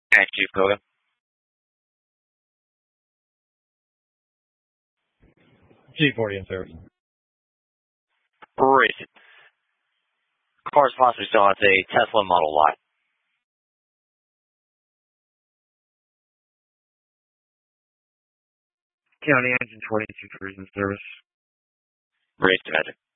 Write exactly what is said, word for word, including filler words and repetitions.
Thank you, Koga. G forty in service. Racing. Car's possibly still on. It's a Tesla Model Y. County engine twenty-two cruising service. Race to Magic.